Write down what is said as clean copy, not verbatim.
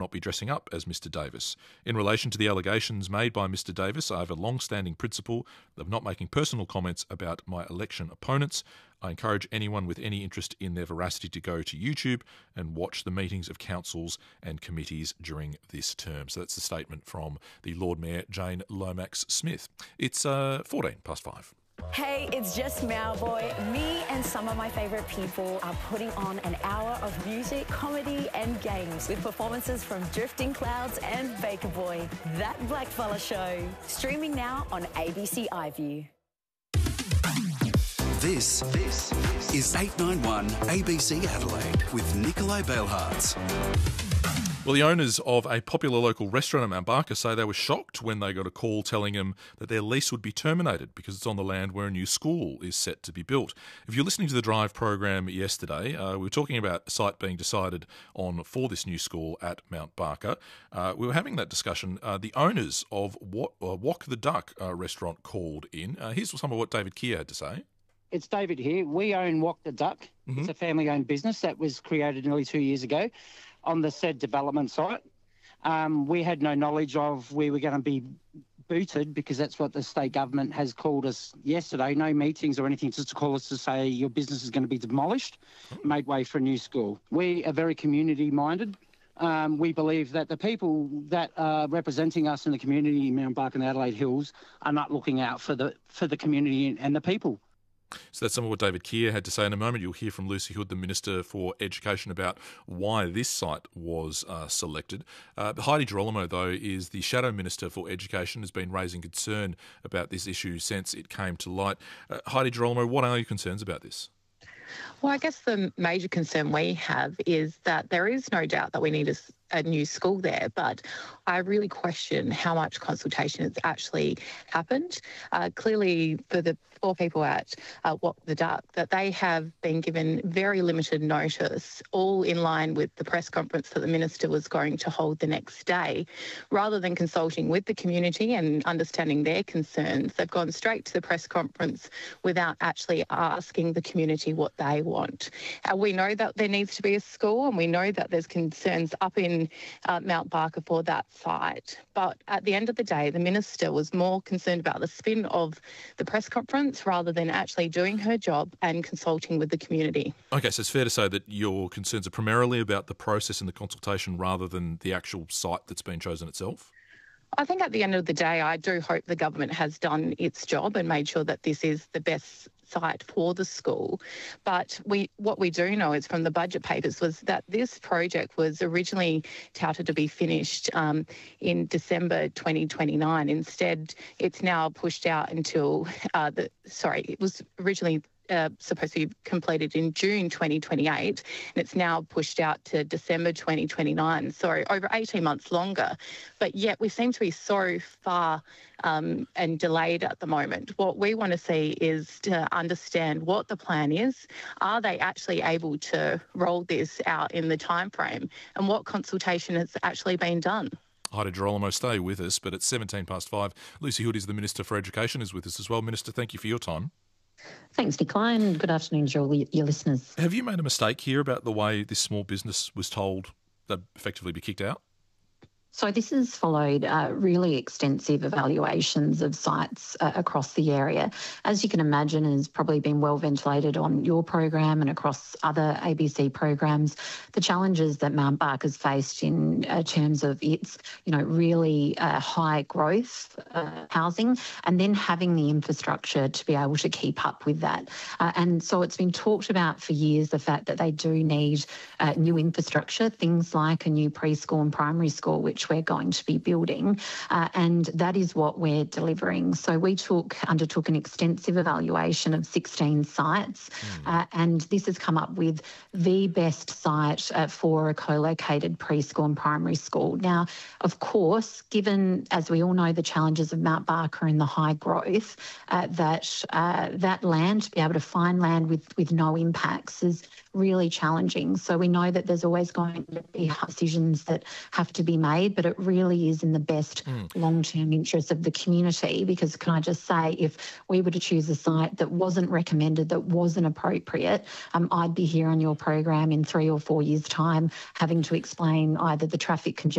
not be dressing up as Mr Davis. In relation to the allegations made by Mr Davis, I have a long-standing principle of not making personal comments about my election opponents. I encourage anyone with any interest in their veracity to go to YouTube and watch the meetings of councils and committees during this term. So that's the statement from the Lord Mayor, Jane Lomax-Smith. It's 5:14. Hey, it's just Mauboy. Me and some of my favourite people are putting on an hour of music, comedy and games with performances from Drifting Clouds and Baker Boy. That Blackfella Show. Streaming now on ABC iView. This is 891 ABC Adelaide with Nikolai Belhartz. Well, the owners of a popular local restaurant at Mount Barker say they were shocked when they got a call telling them that their lease would be terminated because it's on the land where a new school is set to be built. If you're listening to the Drive program yesterday, we were talking about a site being decided on for this new school at Mount Barker. We were having that discussion. The owners of Wok the Duck restaurant called in. Here's some of what David Keir had to say. It's David here. We own Wok the Duck. Mm-hmm. It's a family-owned business that was created nearly 2 years ago on the said development site. We had no knowledge of we were going to be booted because that's what the state government has called us yesterday. No meetings or anything, just to call us to say your business is going to be demolished, made way for a new school. We are very community-minded. We believe that the people that are representing us in the community in Mount Barker and Adelaide Hills are not looking out for the community and the people. So that's some of what David Keir had to say. In a moment, you'll hear from Lucy Hood, the Minister for Education, about why this site was selected. Heidi Girolamo, though, is the Shadow Minister for Education, has been raising concern about this issue since it came to light. Heidi Girolamo, what are your concerns about this? Well, I guess the major concern we have is that there is no doubt that we need a new school there, but I really question how much consultation has actually happened. Clearly, for the poor people at Wok the Duck, that they have been given very limited notice, all in line with the press conference that the Minister was going to hold the next day. Rather than consulting with the community and understanding their concerns, they've gone straight to the press conference without actually asking the community what they want. We know that there needs to be a school, and we know that there's concerns up in Mount Barker for that site. But at the end of the day, the Minister was more concerned about the spin of the press conference rather than actually doing her job and consulting with the community. Okay, so it's fair to say that your concerns are primarily about the process and the consultation rather than the actual site that's been chosen itself? I think at the end of the day, I do hope the government has done its job and made sure that this is the best site for the school. But what we do know is from the budget papers was that this project was originally touted to be finished in December 2029. Instead, it's now pushed out until it was originally supposed to be completed in June 2028, and it's now pushed out to December 2029, so over 18 months longer. But yet we seem to be so far and delayed at the moment. What we want to see is to understand what the plan is. Are they actually able to roll this out in the time frame, and what consultation has actually been done? Heidi Girolamo, stay with us, but it's 5:17. Lucy Hood is the Minister for Education, is with us as well. Minister, thank you for your time. Thanks, Nikolai, and good afternoon to all your listeners. Have you made a mistake here about the way this small business was told they'd effectively be kicked out? So this has followed really extensive evaluations of sites across the area. As you can imagine, has probably been well ventilated on your program and across other ABC programs. The challenges that Mount Barker's faced in terms of its, really high growth housing, and then having the infrastructure to be able to keep up with that. And so it's been talked about for years, the fact that they do need new infrastructure, things like a new preschool and primary school, which we're going to be building, and that is what we're delivering. So we undertook an extensive evaluation of 16 sites, and this has come up with the best site for a co-located preschool and primary school. Now, of course, given, as we all know, the challenges of Mount Barker and the high growth, that land, to be able to find land with no impacts is really challenging. So we know that there's always going to be decisions that have to be made, but it really is in the best long-term interest of the community, because can I just say, if we were to choose a site that wasn't recommended, that wasn't appropriate, I'd be here on your program in 3 or 4 years' time having to explain either the traffic congestion